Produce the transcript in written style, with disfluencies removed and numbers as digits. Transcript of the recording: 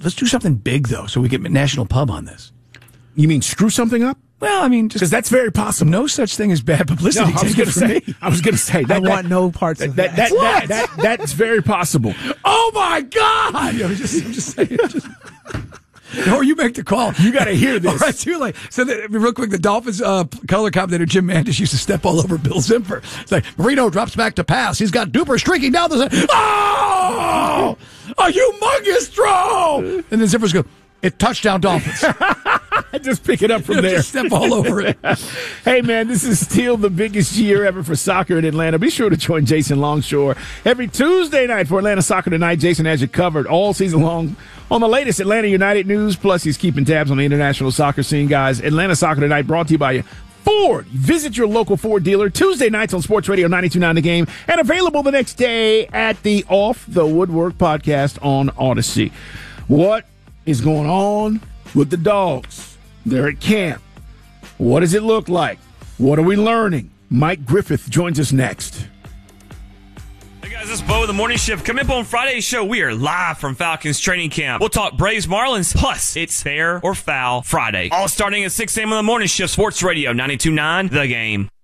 let's do something big though, so we get National Pub on this. You mean screw something up? Well, I mean, because that's very possible. No such thing as bad publicity. No, I was going to say. I want no parts of that. That's very possible. Oh my God! I'm just saying. Or you make the call. You got to hear this. All right, too late. So, real quick, the Dolphins color commentator Jim Mandis used to step all over Bill Zimper. It's like, Marino drops back to pass. He's got Duper streaking down the side. Oh! A humongous throw! And then Zimper's go, it touchdown Dolphins. Just pick it up from there. Just step all over it. Hey, man, this is still the biggest year ever for soccer in Atlanta. Be sure to join Jason Longshore every Tuesday night for Atlanta Soccer Tonight. Jason has you covered all season long on the latest Atlanta United news. Plus, he's keeping tabs on the international soccer scene, guys. Atlanta Soccer Tonight brought to you by Ford. Visit your local Ford dealer Tuesday nights on Sports Radio 92.9 The Game, and available the next day at the Off the Woodwork podcast on Odyssey. What is going on with the Dogs? They're at camp. What does it look like? What are we learning? Mike Griffith joins us next. Hey guys, this is Bo with the Morning Shift. Coming up on Friday's show, we are live from Falcons training camp. We'll talk Braves Marlins, plus it's Fair or Foul Friday. All starting at 6 a.m. on the Morning Shift, Sports Radio 92.9 The Game.